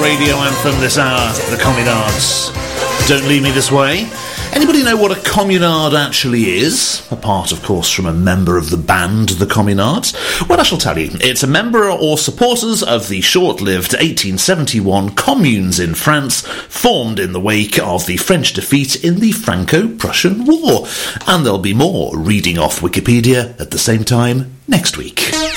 radio anthem this hour, the Communards. Don't leave me this way. Anybody know what a communard actually is? Apart, of course, from a member of the band, the Communards. Well, I shall tell you. It's a member or supporters of the short-lived 1871 communes in France, formed in the wake of the French defeat in the Franco-Prussian War. And there'll be more reading off Wikipedia at the same time next week.